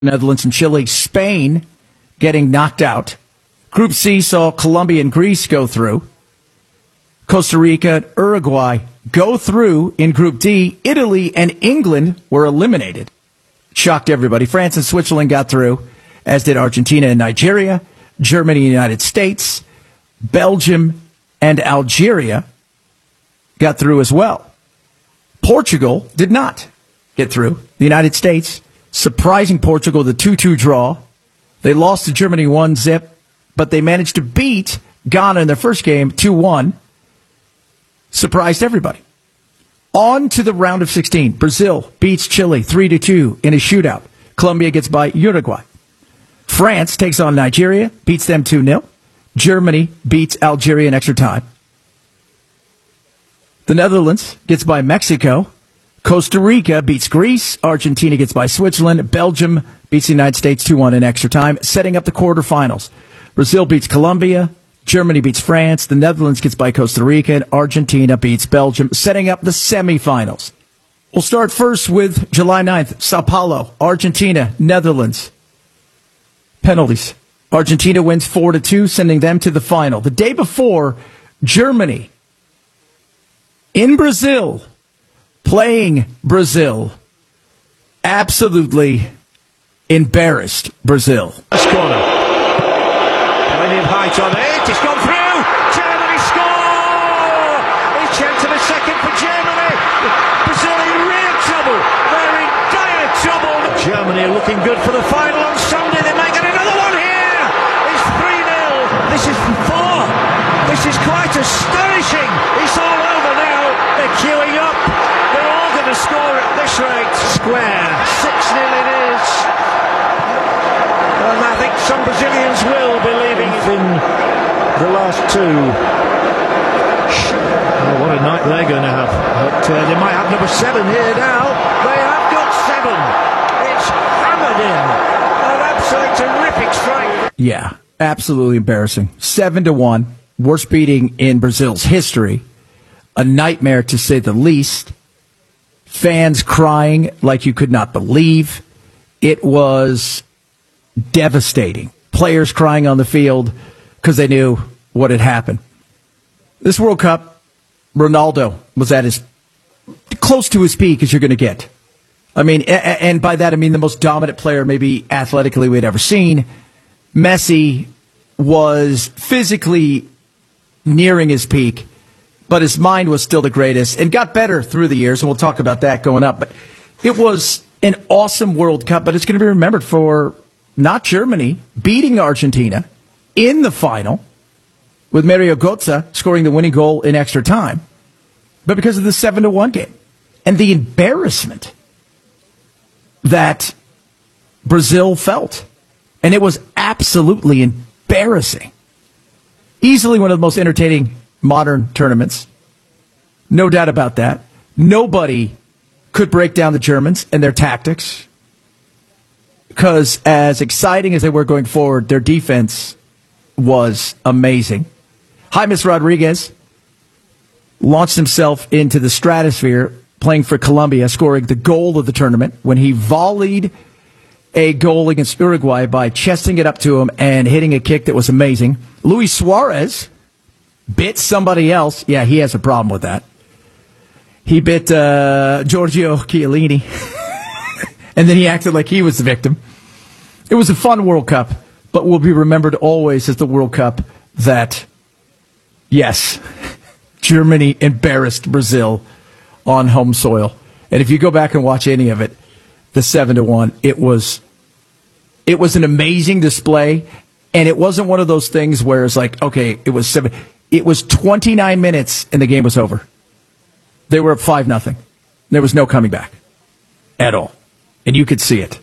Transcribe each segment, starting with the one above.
Netherlands and Chile. Spain getting knocked out. Group C saw Colombia and Greece go through. Costa Rica and Uruguay go through in Group D. Italy and England were eliminated. Shocked everybody. France and Switzerland got through, as did Argentina and Nigeria, Germany and the United States, Belgium and Algeria got through as well. Portugal did not get through. The United States, surprising Portugal, the 2-2 draw. They lost to Germany 1-0, but they managed to beat Ghana in their first game 2-1. Surprised everybody. On to the round of 16. Brazil beats Chile 3-2 in a shootout. Colombia gets by Uruguay. France takes on Nigeria, beats them 2-0. Germany beats Algeria in extra time. The Netherlands gets by Mexico. Costa Rica beats Greece. Argentina gets by Switzerland. Belgium beats the United States 2-1 in extra time, setting up the quarterfinals. Brazil beats Colombia. Germany beats France. The Netherlands gets by Costa Rica. And Argentina beats Belgium, setting up the semifinals. We'll start first with July 9th. Sao Paulo, Argentina, Netherlands. Penalties. Argentina wins 4-2, sending them to the final. The day before, Germany in Brazil, playing Brazil, absolutely embarrassed Brazil. This corner. Plenty of height on it. It's gone through. Germany score! It's to the second for Germany. Brazil in real trouble. They're in dire trouble. Germany are looking good for the final on Sunday. They might get another one here. It's 3-0. This is 4. This is quite astonishing. It's all over now. They're queuing up. They're all going to score at this rate. Square. 6-0 it is. And I think some Brazilians will be leaving in the last two. Oh, what a night they're going to have. But they might have number 7 here now. They have got 7. It's hammered in. An absolute terrific strike. Yeah, absolutely embarrassing. 7-1. Worst beating in Brazil's history. A nightmare, to say the least. Fans crying like you could not believe. It was devastating. Players crying on the field because they knew what had happened. This World Cup, Ronaldo was at his close to his peak as you're going to get. I mean, and by that I mean the most dominant player maybe athletically we'd ever seen. Messi was physically nearing his peak, but his mind was still the greatest and got better through the years, and we'll talk about that going up. But it was an awesome World Cup, but it's going to be remembered for not Germany beating Argentina in the final with Mario Götze scoring the winning goal in extra time, but because of the 7-1 game and the embarrassment that Brazil felt. And it was absolutely embarrassing. Easily one of the most entertaining modern tournaments. No doubt about that. Nobody could break down the Germans and their tactics, because as exciting as they were going forward, their defense was amazing. James Rodriguez launched himself into the stratosphere playing for Colombia, scoring the goal of the tournament when he volleyed a goal against Uruguay by chesting it up to him and hitting a kick that was amazing. Luis Suarez bit somebody else. Yeah, he has a problem with that. He bit Giorgio Chiellini, and then he acted like he was the victim. It was a fun World Cup, but will be remembered always as the World Cup that, yes, Germany embarrassed Brazil on home soil. And if you go back and watch any of it, the 7-1, it was an amazing display, and it wasn't one of those things where it's like, okay, it was 7. It was 29 minutes and the game was over. They were up 5-0. There was no coming back at all, and you could see it.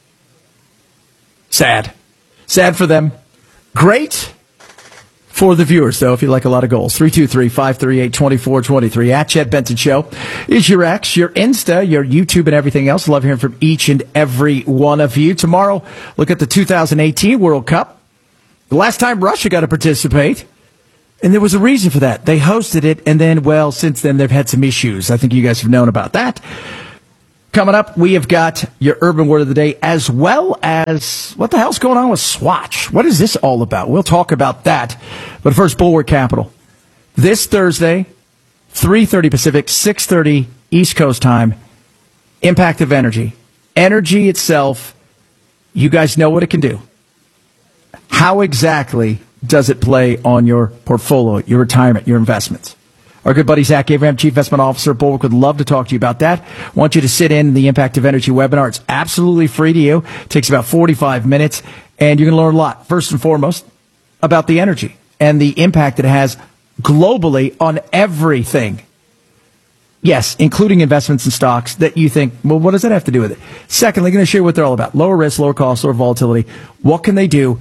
Sad for them. Great for the viewers, though, if you like a lot of goals. 323-538-2423 at Chad Benson Show is your X, your Insta, your YouTube, and everything else. Love hearing from each and every one of you. Tomorrow, look at the 2018 World Cup. The last time Russia got to participate, and there was a reason for that. They hosted it, and then, well, since then, they've had some issues. I think you guys have known about that. Coming up, we have got your urban word of the day, as well as what the hell's going on with Swatch. What is this all about? We'll talk about that. But first, Bulwark Capital. This Thursday, 3:30 Pacific, 6:30 East Coast time, Impact of Energy. Energy itself, you guys know what it can do. How exactly does it play on your portfolio, your retirement, your investments? Our good buddy Zach Abraham, Chief Investment Officer at Bulwark, would love to talk to you about that. I want you to sit in the Impact of Energy webinar. It's absolutely free to you. It takes about 45 minutes, and you're going to learn a lot. First and foremost, about the energy and the impact it has globally on everything. Yes, including investments in stocks that you think, well, what does that have to do with it? Secondly, going to share what they're all about. Lower risk, lower cost, lower volatility. What can they do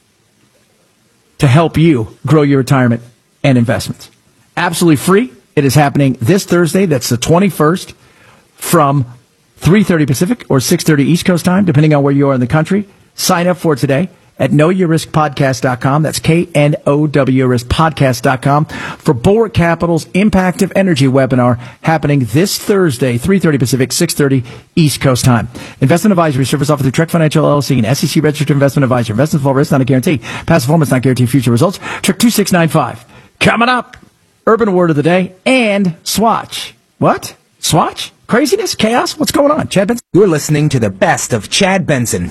to help you grow your retirement and investments? Absolutely free. It is happening this Thursday. That's the 21st from 3:30 Pacific or 6:30 East Coast time, depending on where you are in the country. Sign up for it today at knowyourriskpodcast.com. That's KNOWRiskPodcast.com for Bulwark Capital's Impact of Energy webinar happening this Thursday, 3:30 Pacific, 6:30 East Coast time. Investment advisory service offered through Trek Financial LLC, an SEC registered investment advisor. Investments involve risk, not a guarantee. Past performance not guarantee future results. Trek 2695. Coming up, urban word of the day and Swatch. What? Swatch? Craziness? Chaos? What's going on? Chad Benson? You're listening to the best of Chad Benson.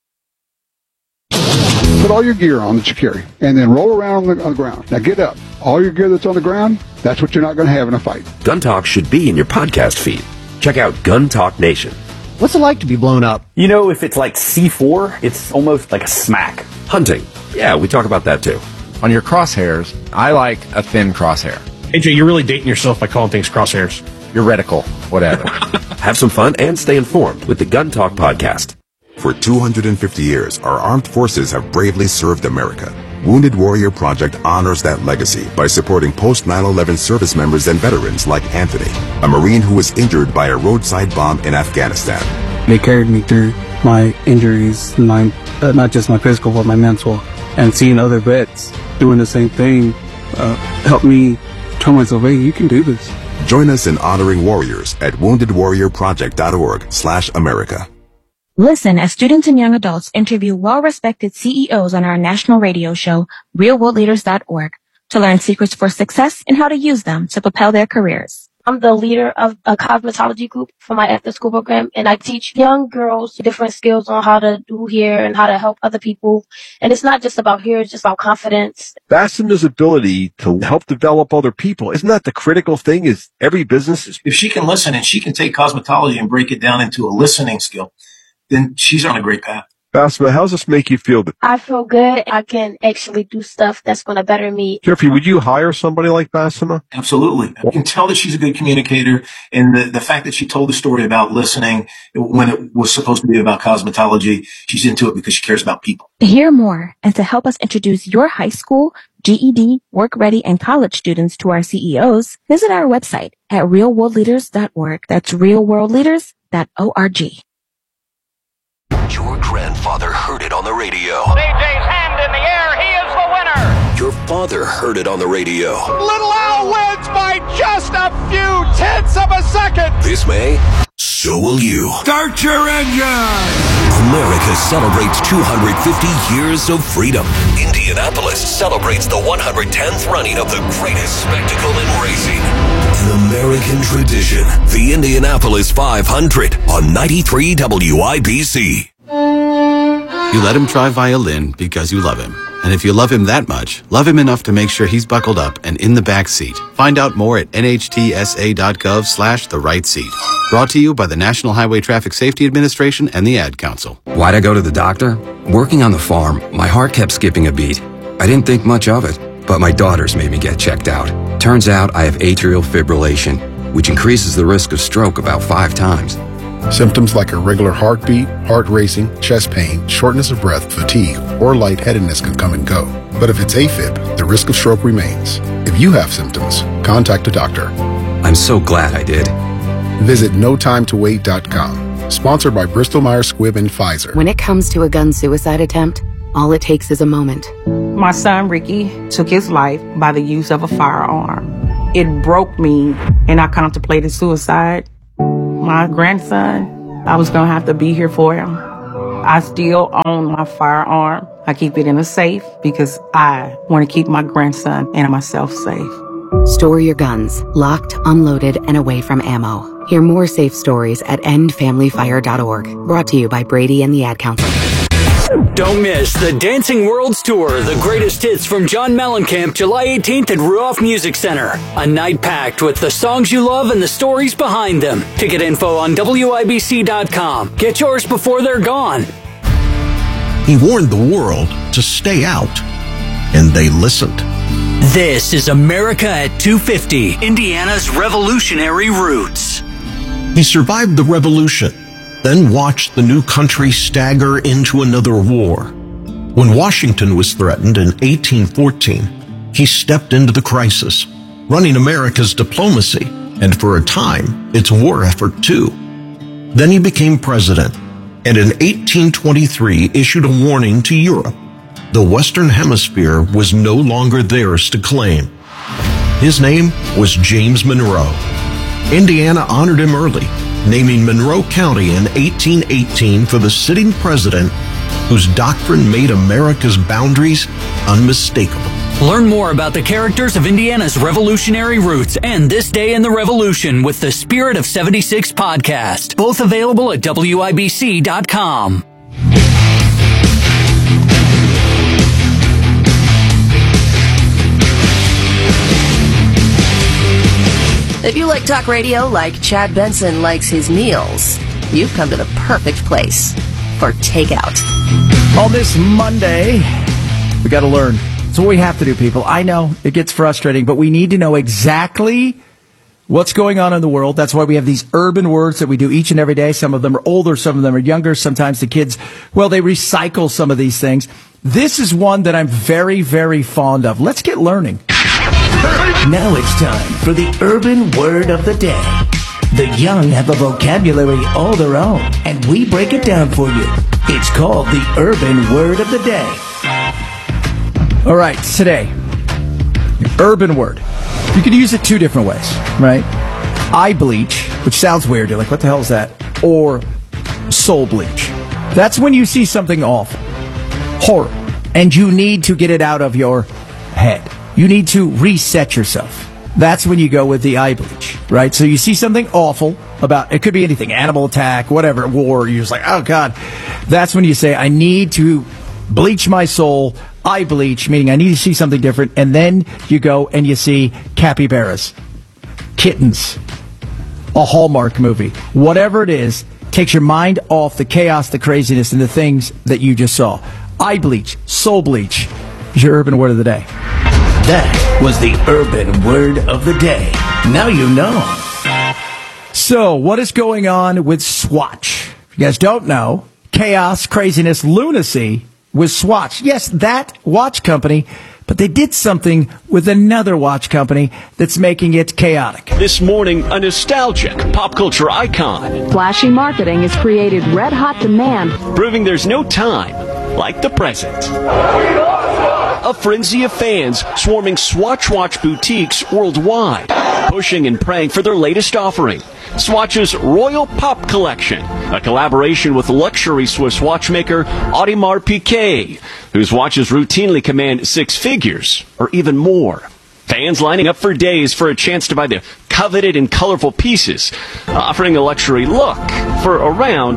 Put all your gear on that you carry, and then roll around on the ground. Now get up. All your gear that's on the ground, that's what you're not going to have in a fight. Gun Talk should be in your podcast feed. Check out Gun Talk Nation. What's it like to be blown up? You know, if it's like C4, it's almost like a smack. Hunting. Yeah, we talk about that too. On your crosshairs, I like a thin crosshair. AJ, you're really dating yourself by calling things crosshairs. Your reticle, whatever. Have some fun and stay informed with the Gun Talk podcast. For 250 years, our armed forces have bravely served America. Wounded Warrior Project honors that legacy by supporting post-9/11 service members and veterans like Anthony, a Marine who was injured by a roadside bomb in Afghanistan. They carried me through my injuries, not just my physical, but my mental. And seeing other vets doing the same thing helped me tell myself, hey, you can do this. Join us in honoring warriors at woundedwarriorproject.org/America. Listen as students and young adults interview well-respected CEOs on our national radio show, realworldleaders.org, to learn secrets for success and how to use them to propel their careers. I'm the leader of a cosmetology group for my after-school program, and I teach young girls different skills on how to do hair and how to help other people. And it's not just about hair, it's just about confidence. Basema's ability to help develop other people, isn't that the critical thing? Is every business is... If she can listen and she can take cosmetology and break it down into a listening skill, then she's on a great path. Basma, how does this make you feel? I feel good. I can actually do stuff that's going to better me. Jeffrey, would you hire somebody like Basma? Absolutely. I can tell that she's a good communicator, and the fact that she told the story about listening when it was supposed to be about cosmetology, she's into it because she cares about people. To hear more and to help us introduce your high school, GED, work-ready, and college students to our CEOs, visit our website at realworldleaders.org. That's realworldleaders.org. Your grandfather heard it on the radio. DJ's hand in the air. He is the winner. Your father heard it on the radio. Little Al wins by just a few tenths of a second. This May, so will you. Start your engine. America celebrates 250 years of freedom. Indianapolis celebrates the 110th running of the greatest spectacle in racing. An American tradition. The Indianapolis 500 on 93 WIBC. You let him try violin because you love him. And if you love him that much, love him enough to make sure he's buckled up and in the back seat. Find out more at nhtsa.gov/the right seat. Brought to you by the National Highway Traffic Safety Administration and the Ad Council. Why'd I go to the doctor? Working on the farm, my heart kept skipping a beat. I didn't think much of it, but my daughters made me get checked out. Turns out I have atrial fibrillation, which increases the risk of stroke about 5 times. Symptoms like irregular heartbeat, heart racing, chest pain, shortness of breath, fatigue, or lightheadedness can come and go. But if it's AFib, the risk of stroke remains. If you have symptoms, contact a doctor. I'm so glad I did. Visit NoTimeToWait.com. Sponsored by Bristol-Myers Squibb and Pfizer. When it comes to a gun suicide attempt, all it takes is a moment. My son, Ricky, took his life by the use of a firearm. It broke me, and I contemplated suicide. my grandson, I was going to have to be here for him. I still own my firearm. I keep it in a safe because I want to keep my grandson and myself safe. Store your guns, locked, unloaded, and away from ammo. Hear more safe stories at endfamilyfire.org. Brought to you by Brady and the Ad Council. Don't miss the Dancing Worlds Tour, the greatest hits from John Mellencamp, July 18th at Ruoff Music Center. A night packed with the songs you love and the stories behind them. Ticket info on WIBC.com. Get yours before they're gone. He warned the world to stay out, and they listened. This is America at 250, Indiana's revolutionary roots. He survived the revolution, then watched the new country stagger into another war. When Washington was threatened in 1814, he stepped into the crisis, running America's diplomacy, and for a time, its war effort too. Then he became president, and in 1823 issued a warning to Europe. The Western Hemisphere was no longer theirs to claim. His name was James Monroe. Indiana honored him early, naming Monroe County in 1818 for the sitting president whose doctrine made America's boundaries unmistakable. Learn more about the characters of Indiana's revolutionary roots and This Day in the Revolution with the Spirit of 76 podcast. Both available at WIBC.com. If you like talk radio like Chad Benson likes his meals, you've come to the perfect place for Takeout. On this Monday, we got to learn. It's what we have to do, people. I know it gets frustrating, but we need to know exactly what's going on in the world. That's why we have these urban words that we do each and every day. Some of them are older, some of them are younger. Sometimes the kids, well, they recycle some of these things. This is one that I'm very, very fond of. Let's get learning. Now it's time for the urban word of the day. The young have a vocabulary all their own, and we break it down for you. It's called the urban word of the day. All right, today, the urban word. You can use it two different ways, right? Eye bleach, which sounds weird. You're like, what the hell is that? Or soul bleach. That's when you see something awful, horrible, and you need to get it out of your head. You need to reset yourself. That's when you go with the eye bleach, right? So you see something awful about, it could be anything, animal attack, whatever, war, you're just like, oh God. That's when you say, I need to bleach my soul, eye bleach, meaning I need to see something different. And then you go and you see capybaras, kittens, a Hallmark movie, whatever it is, takes your mind off the chaos, the craziness, and the things that you just saw. Eye bleach, soul bleach is your urban word of the day. That was the urban word of the day. Now you know. So, what is going on with Swatch? If you guys don't know, chaos, craziness, lunacy with Swatch. Yes, that watch company, but they did something with another watch company that's making it chaotic. This morning, a nostalgic pop culture icon. Flashy marketing has created red-hot demand, proving there's no time like the present. A frenzy of fans swarming Swatch watch boutiques worldwide, pushing and praying for their latest offering, Swatch's Royal Pop Collection, a collaboration with luxury Swiss watchmaker Audemars Piguet, whose watches routinely command six figures or even more. Fans lining up for days for a chance to buy the coveted and colorful pieces, offering a luxury look for around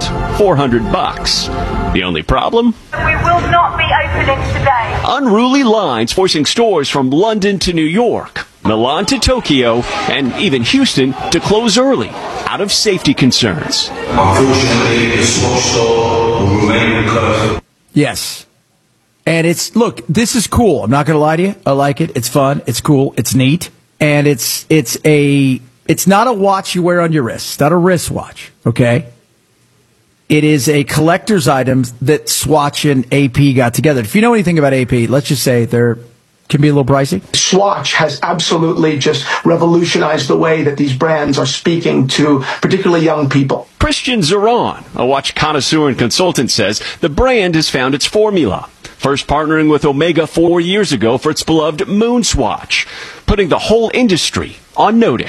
$400. The only problem? We will not be opening today. Unruly lines forcing stores from London to New York, Milan to Tokyo, and even Houston to close early out of safety concerns. Unfortunately, the Swatch store will remain closed. Yes. And it's, look, this is cool. I'm not going to lie to you. I like it. It's fun. It's cool. It's neat. And it's not a watch you wear on your wrist. It's not a wristwatch. Okay. It is a collector's item that Swatch and AP got together. If you know anything about AP, let's just say they're can be a little pricey. Swatch has absolutely just revolutionized the way that these brands are speaking to particularly young people. Christian Zeron, a watch connoisseur and consultant, says the brand has found its formula. First partnering with Omega 4 years ago for its beloved Moon Swatch, putting the whole industry on notice.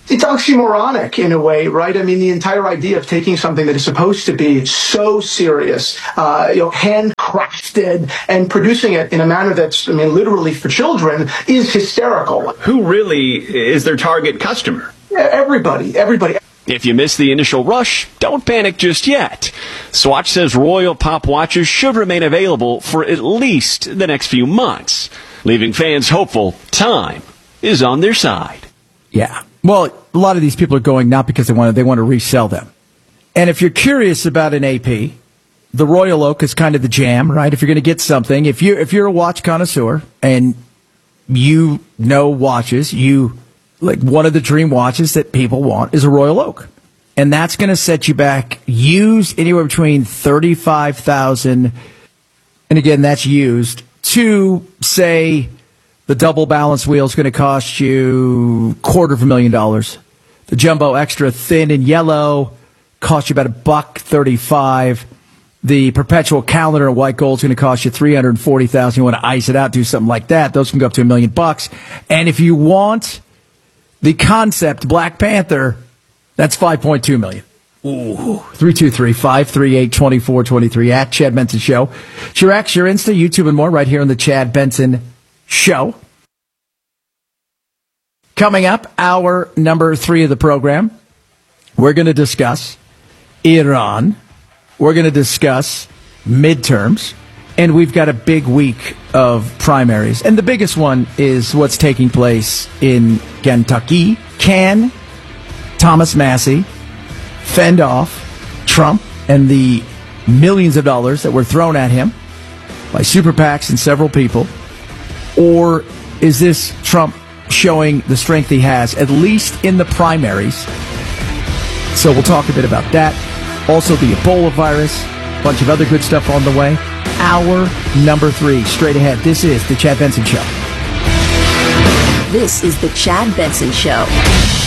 It's oxymoronic in a way, right? I mean, the entire idea of taking something that is supposed to be so serious, handcrafted, and producing it in a manner that's, literally for children, is hysterical. Who really is their target customer? Everybody. If you missed the initial rush, don't panic just yet. Swatch says Royal Pop watches should remain available for at least the next few months, leaving fans hopeful time is on their side. Yeah. Well, a lot of these people are going not because they want to resell them. And if you're curious about an AP, the Royal Oak is kind of the jam, right? If you're going to get something, if you're a watch connoisseur and you know watches, like one of the dream watches that people want is a Royal Oak. And that's going to set you back used anywhere between $35,000, and again, that's used, to say the double balance wheel is going to cost you $250,000. The jumbo extra thin and yellow cost you about $135. The perpetual calendar in white gold is going to cost you $340,000. You want to ice it out, do something like that. Those can go up to $1 million. And if you want the concept Black Panther, that's $5.2 million. Ooh. 323-538-2423 at Chad Benson Show. It's your X, your Insta, YouTube, and more right here on the Chad Benson Show. Coming up, hour number 3 of the program, we're going to discuss Iran. We're going to discuss midterms. And we've got a big week of primaries. And the biggest one is what's taking place in Kentucky. Can Thomas Massie fend off Trump and the millions of dollars that were thrown at him by super PACs and several people? Or is this Trump showing the strength he has, at least in the primaries? So we'll talk a bit about that. Also the Ebola virus, a bunch of other good stuff on the way. Hour number 3, straight ahead. This is The Chad Benson Show. This is The Chad Benson Show.